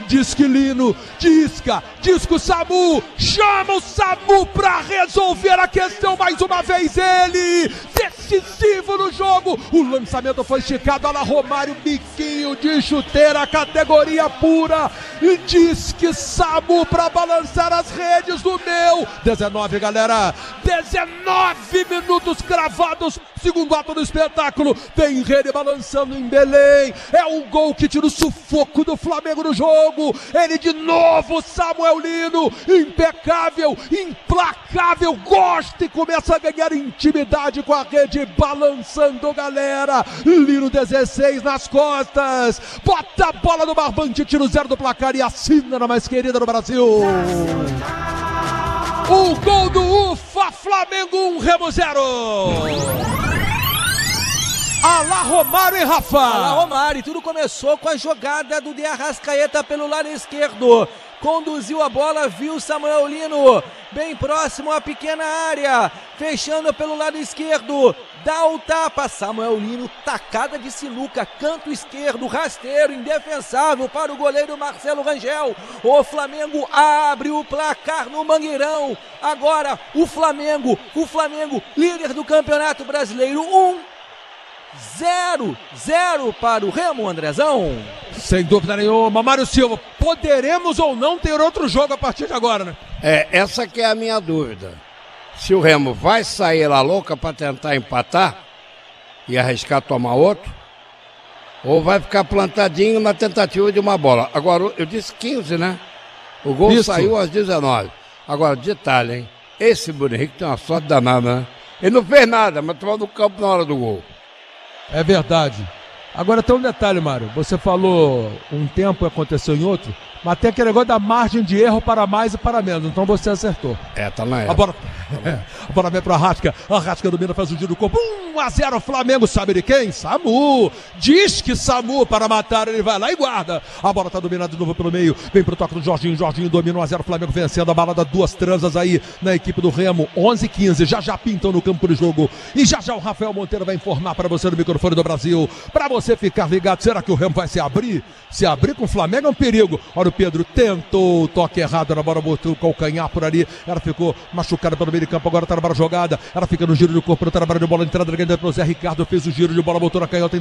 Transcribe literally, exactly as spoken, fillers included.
Disque Lino, disca, disco Samu, chama o Samu pra resolver a questão mais uma vez ele, decisivo no jogo, o lançamento foi esticado, olha lá Romário, biquinho de chuteira, categoria pura, e disque Samu pra balançar as redes do meu, dezenove galera, dezenove minutos cravados, segundo ato do espetáculo, tem rede balançando em Belém, é um gol que tira o sufoco do Flamengo no jogo, ele de novo, Samuel Lino, impecável, implacável, gosta e começa a ganhar intimidade com a rede, balançando galera, Lino dezesseis nas costas, bota a bola no barbante, tira o zero do placar e assina na mais querida do Brasil. O gol do Ufa, Flamengo um, Remo zero. Alá Romário e Rafa. Alá Romário, e tudo começou com a jogada do De Arrascaeta pelo lado esquerdo. Conduziu a bola, viu Samuel Lino bem próximo à pequena área, fechando pelo lado esquerdo, dá o tapa, Samuel Lino, tacada de sinuca, canto esquerdo, rasteiro, indefensável para o goleiro Marcelo Rangel. O Flamengo abre o placar no Mangueirão. Agora o Flamengo, o Flamengo, líder do Campeonato Brasileiro, um zero, zero para o Remo, Andrezão. Sem dúvida nenhuma, Mário Silva, poderemos ou não ter outro jogo a partir de agora, né? É, essa que é a minha dúvida. Se o Remo vai sair lá louca para tentar empatar e arriscar tomar outro, ou vai ficar plantadinho na tentativa de uma bola. Agora, eu disse quinze, né? O gol Isso. saiu às dezenove. Agora, detalhe, hein? Esse Bruno Henrique tem uma sorte danada, né? Ele não fez nada, mas estava no campo na hora do gol. É verdade. Agora tem um detalhe, Mário. Você falou um tempo e aconteceu em outro, mas tem aquele negócio da margem de erro para mais e para menos. Então você acertou. É, tá na época. A bola, é, a bola vem para a Arrasca. A Arrasca domina, faz o giro do corpo. um a zero Flamengo. Sabe de quem? Samu. Diz que Samu para matar. Ele vai lá e guarda. A bola tá dominada de novo pelo meio. Vem pro toque do Jorginho. Jorginho domina um a zero Flamengo vencendo. A balada, duas transas aí na equipe do Remo. onze e quinze. Já já pintam no campo de jogo. E já já o Rafael Monteiro vai informar para você no microfone do Brasil. Para você ficar ligado. Será que o Remo vai se abrir? Se abrir com o Flamengo é um perigo. Olha o Pedro. Tentou o toque errado na bola. Botou o calcanhar por ali. Ela ficou machucada pelo meio de campo. Agora tá na bola jogada. Ela fica no giro de corpo. Tá na bola de bola entrada. Pro Zé Ricardo fez o giro de bola. Botou na canhota.